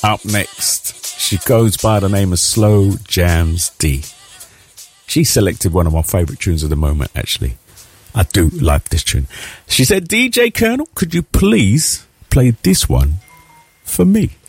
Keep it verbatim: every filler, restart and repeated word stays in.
Up next, she goes by the name of Slow Jams D. She selected one of my favourite tunes of the moment, actually. I do like this tune. She said, D J Colonel, could you please play this one for me?